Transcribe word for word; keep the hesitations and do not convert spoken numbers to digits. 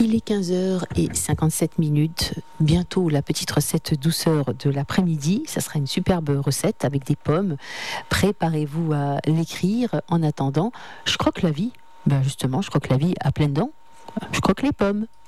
Il est quinze heures cinquante-sept minutes. Bientôt la petite recette douceur de l'après-midi. Ça sera une superbe recette avec des pommes. Préparez-vous à l'écrire. En attendant, je croque la vie. Ben justement, je croque la vie à pleines dents. Je croque les pommes.